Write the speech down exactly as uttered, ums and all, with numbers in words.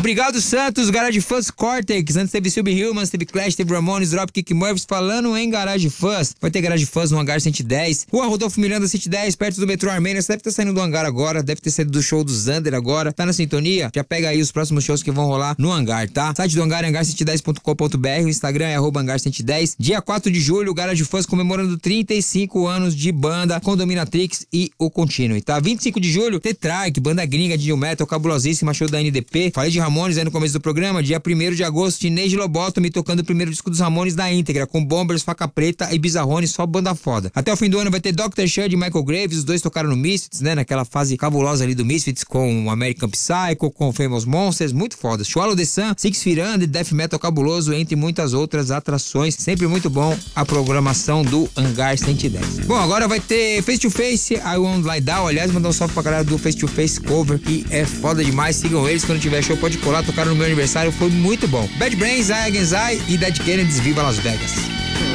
Obrigado, Santos, Garage Fãs Cortex. Antes teve Subhumans, teve Clash, teve Ramones, Dropkick Murphys. Falando em Garage Fãs, vai ter Garage Fãs no Hangar cento e dez. Rua Rodolfo Miranda cento e dez, perto do metrô Armênia. Você deve estar saindo do Hangar agora, deve ter saído do show do Zander agora. Tá na sintonia? Já pega aí os próximos shows que vão rolar no Hangar, tá? Site do Hangar é hangar cento e dez ponto com ponto b r. O Instagram é arroba hangar cento e dez. Dia quatro de julho, Garage Fãs comemorando trinta e cinco anos de banda com Dominatrix e o Continue, tá? vinte e cinco de julho, Tetrarch, banda gringa de new metal, cabulosíssima, show da N D P. Falei de Ramones aí no começo do programa. Dia primeiro de agosto, Teenage Lobotomy tocando o primeiro disco dos Ramones na íntegra, com Bombers, Faca Preta e Bizarrone, só banda foda. Até o fim do ano vai ter doutor Shud e Michael Graves, os dois tocaram no Misfits, né? Naquela fase cabulosa ali do Misfits, com American Psycho, com Famous Monsters, muito foda. Swallow the Sun, Six Feet Under, Death Metal cabuloso, entre muitas outras atrações. Sempre muito bom a programação do Hangar cento e dez. Bom, agora vai ter Face to Face, I Won't Lie Down. Aliás, mandar um salve pra galera do Face to Face Cover, que é foda demais. Sigam eles, quando tiver show pode colar. Tocaram no meu aniversário, foi muito bom. Bad Brains, I Against I e Dead Kennedys, Viva Las Vegas.